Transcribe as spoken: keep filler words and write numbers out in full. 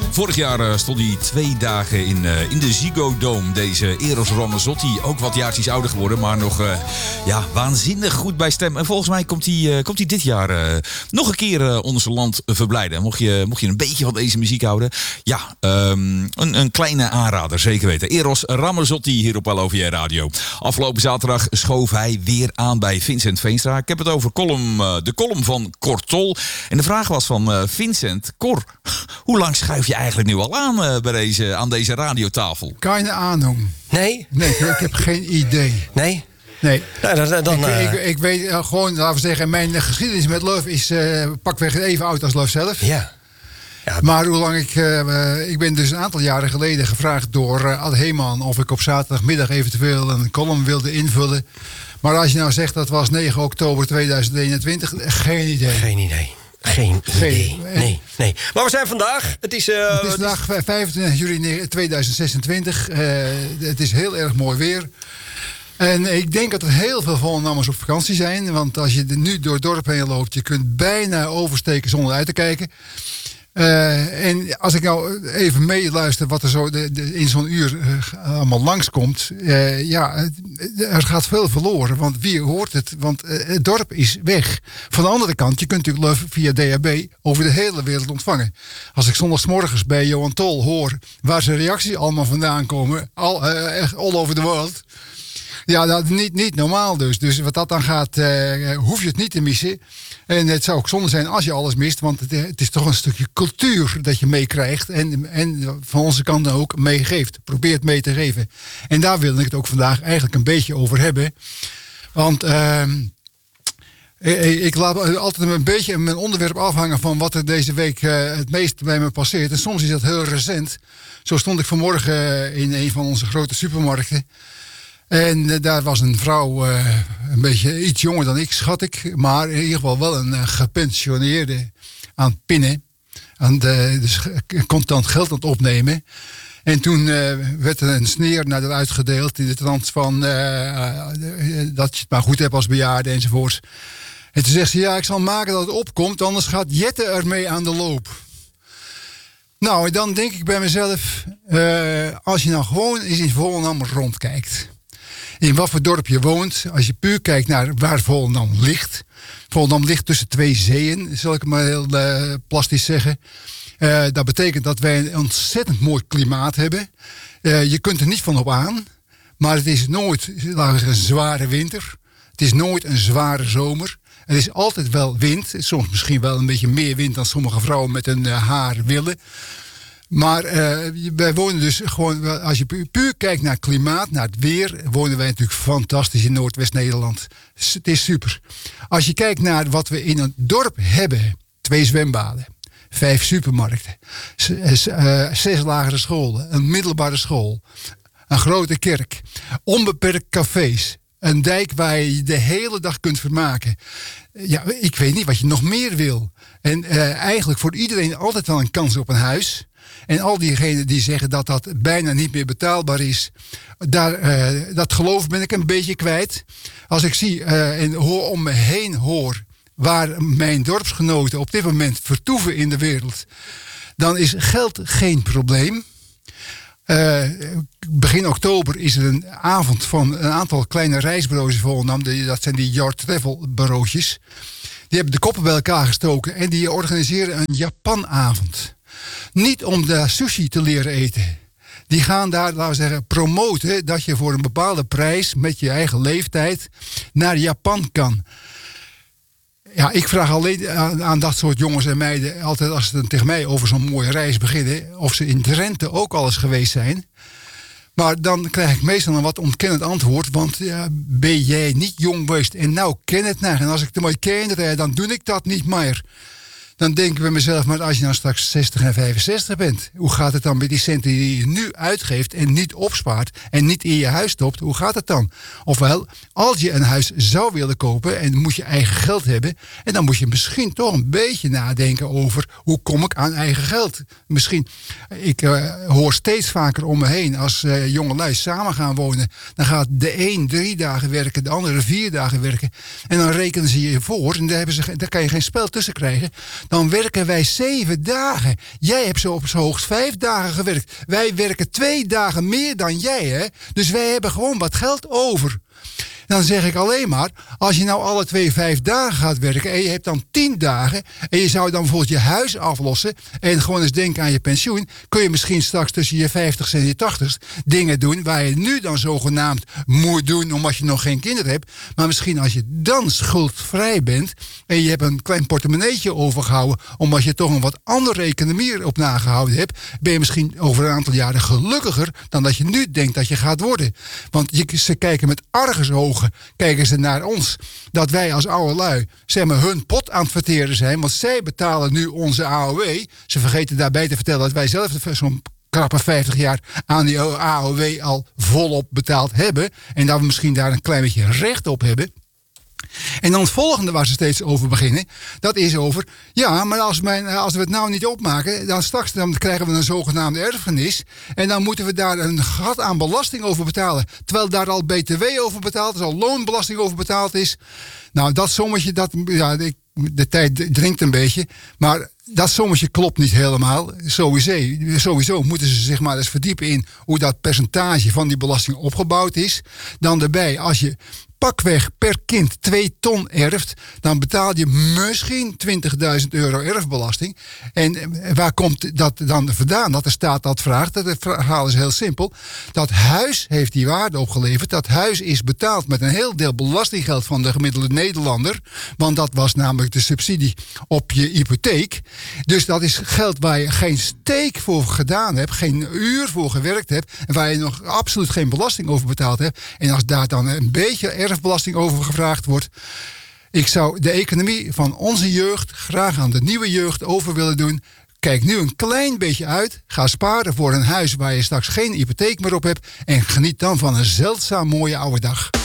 Vorig jaar uh, stond hij twee dagen in, uh, in de Ziggo Dome. Deze Eros Ramazzotti, ook wat jaartjes ouder geworden, maar nog uh, ja, waanzinnig goed bij stem. En volgens mij komt hij, uh, komt hij dit jaar uh, nog een keer uh, ons land verblijden. Mocht je, mocht je een beetje van deze muziek houden, ja, um, een, een kleine aanrader, zeker weten. Eros Ramazzotti hier op L O V J Radio. Afgelopen zaterdag schoof hij weer aan bij Vincent Veenstra. Ik heb het over column, uh, de column van Cor Tol. En de vraag was van uh, Vincent, Cor, hoe lang schuif je eigenlijk nu al aan uh, bij deze, aan deze radiotafel? Keine Ahnung. Nee? Nee, ik heb geen idee. Nee? Nee. Nou, dan, dan, ik, uh... ik, ik weet uh, gewoon, laten we zeggen, mijn geschiedenis met Love is uh, pakweg even oud als Love zelf. Ja. Ja. Maar hoe lang ik... Uh, ik ben dus een aantal jaren geleden gevraagd door uh, Ad Heeman of ik op zaterdagmiddag eventueel een column wilde invullen. Maar als je nou zegt dat was negen oktober tweeduizend eenentwintig, geen idee. Geen idee. Geen idee. Nee, nee. Maar we zijn vandaag. Het is, uh, het is vandaag vijfentwintig juli tweeduizend zesentwintig. Uh, het is heel erg mooi weer. En ik denk dat er heel veel Volendammers op vakantie zijn. Want als je nu door het dorp heen loopt, je kunt bijna oversteken zonder uit te kijken. Uh, en als ik nou even meeluister wat er zo de, de, in zo'n uur uh, allemaal langskomt. Uh, ja, er gaat veel verloren. Want wie hoort het? Want uh, het dorp is weg. Van de andere kant, je kunt natuurlijk Love via D H B over de hele wereld ontvangen. Als ik zondagsmorgens bij Johan Tol hoor waar zijn reacties allemaal vandaan komen. Al, uh, echt all over the world. Ja, dat is niet, niet normaal dus. Dus wat dat dan gaat, uh, hoef je het niet te missen. En het zou ook zonde zijn als je alles mist. Want het, het is toch een stukje cultuur dat je meekrijgt. En, en van onze kant dan ook meegeeft. Probeer het mee te geven. En daar wil ik het ook vandaag eigenlijk een beetje over hebben. Want uh, ik laat altijd een beetje mijn onderwerp afhangen van wat er deze week uh, het meest bij me passeert. En soms is dat heel recent. Zo stond ik vanmorgen in een van onze grote supermarkten. En uh, daar was een vrouw, uh, een beetje iets jonger dan ik, schat ik. Maar in ieder geval wel een uh, gepensioneerde aan pinnen. Aan de, dus contant geld aan het opnemen. En toen uh, werd er een sneer naar haar uitgedeeld in de trant van uh, uh, dat je het maar goed hebt als bejaarde enzovoort. En toen zegt ze, ja, ik zal maken dat het opkomt, anders gaat Jette ermee aan de loop. Nou, en dan denk ik bij mezelf, uh, als je nou gewoon eens in Volendam rondkijkt. In wat voor dorp je woont, als je puur kijkt naar waar Volendam ligt. Volendam ligt tussen twee zeeën, zal ik maar heel uh, plastisch zeggen. Uh, dat betekent dat wij een ontzettend mooi klimaat hebben. Uh, je kunt er niet van op aan, maar het is nooit laten we zeggen, een zware winter. Het is nooit een zware zomer. Er is altijd wel wind, soms misschien wel een beetje meer wind dan sommige vrouwen met een uh, haar willen. Maar uh, wij wonen dus gewoon, als je pu- puur kijkt naar het klimaat, naar het weer, wonen wij natuurlijk fantastisch in Noordwest-Nederland. Dus het is super. Als je kijkt naar wat we in een dorp hebben, twee zwembaden, vijf supermarkten, z- uh, zes lagere scholen, een middelbare school, een grote kerk, onbeperkt cafés, een dijk waar je de hele dag kunt vermaken. Ja, ik weet niet wat je nog meer wil. En uh, eigenlijk voor iedereen altijd wel een kans op een huis. En al diegenen die zeggen dat dat bijna niet meer betaalbaar is, daar, uh, dat geloof ben ik een beetje kwijt. Als ik zie uh, en hoor om me heen hoor waar mijn dorpsgenoten op dit moment vertoeven in de wereld, dan is geld geen probleem. Uh, begin oktober is er een avond van een aantal kleine reisbureaus in Volendam. Dat zijn die Your Travel bureautjes. Die hebben de koppen bij elkaar gestoken en die organiseren een Japanavond. Niet om de sushi te leren eten. Die gaan daar, laten we zeggen, promoten dat je voor een bepaalde prijs met je eigen leeftijd naar Japan kan. Ja, ik vraag alleen aan, aan dat soort jongens en meiden altijd als ze tegen mij over zo'n mooie reis beginnen, of ze in Drenthe ook al eens geweest zijn. Maar dan krijg ik meestal een wat ontkennend antwoord. Want ja, ben jij niet jong geweest en nou ken het naar. En als ik het mooi ken, dan doe ik dat niet meer. Dan denk ik bij mezelf, maar als je nou straks zestig en vijfenzestig bent, hoe gaat het dan met die centen die je nu uitgeeft en niet opspaart en niet in je huis stopt, hoe gaat het dan? Ofwel, als je een huis zou willen kopen en moet je eigen geld hebben, en dan moet je misschien toch een beetje nadenken over hoe kom ik aan eigen geld. Misschien, ik uh, hoor steeds vaker om me heen, als uh, jongelui samen gaan wonen, dan gaat de een drie dagen werken, de andere vier dagen werken. En dan rekenen ze je voor en daar, hebben ze, daar kan je geen spel tussen krijgen. dan werken wij zeven dagen. Jij hebt zo op z'n hoogst vijf dagen gewerkt. Wij werken twee dagen meer dan jij, hè? Dus wij hebben gewoon wat geld over. Dan zeg ik alleen maar, als je nou alle twee vijf dagen gaat werken en je hebt dan tien dagen en je zou dan bijvoorbeeld je huis aflossen en gewoon eens denken aan je pensioen, kun je misschien straks tussen je vijftigste en je tachtigste dingen doen waar je nu dan zogenaamd moet doen omdat je nog geen kinderen hebt. Maar misschien als je dan schuldvrij bent en je hebt een klein portemonneetje overgehouden omdat je toch een wat andere economie op nagehouden hebt, ben je misschien over een aantal jaren gelukkiger dan dat je nu denkt dat je gaat worden. Want je, ze kijken met argusogen kijken ze naar ons. Dat wij als oude lui zeg maar, hun pot aan het verteren zijn. Want zij betalen nu onze A O W. Ze vergeten daarbij te vertellen dat wij zelf zo'n krappe vijftig jaar aan die A O W al volop betaald hebben. En dat we misschien daar een klein beetje recht op hebben. En dan het volgende waar ze steeds over beginnen, dat is over, ja, maar als, mijn, als we het nou niet opmaken, dan straks dan krijgen we een zogenaamde erfenis. En dan moeten we daar een gat aan belasting over betalen. Terwijl daar al B T W over betaald is, al loonbelasting over betaald is. Nou, dat sommetje, dat, ja, de tijd dringt een beetje, maar dat sommetje klopt niet helemaal. Sowieso, sowieso moeten ze zich maar eens verdiepen in hoe dat percentage van die belasting opgebouwd is. Dan daarbij, als je pakweg per kind twee ton erft, dan betaal je misschien twintigduizend euro erfbelasting. En waar komt dat dan vandaan? Dat de staat dat vraagt. Het verhaal is heel simpel. Dat huis heeft die waarde opgeleverd. Dat huis is betaald met een heel deel belastinggeld van de gemiddelde Nederlander. Want dat was namelijk de subsidie op je hypotheek. Dus dat is geld waar je geen steek voor gedaan hebt, geen uur voor gewerkt hebt en waar je nog absoluut geen belasting over betaald hebt. En als daar dan een beetje erfbelasting over gevraagd wordt. Ik zou de economie van onze jeugd graag aan de nieuwe jeugd over willen doen. Kijk nu een klein beetje uit. Ga sparen voor een huis waar je straks geen hypotheek meer op hebt. En geniet dan van een zeldzaam mooie oude dag.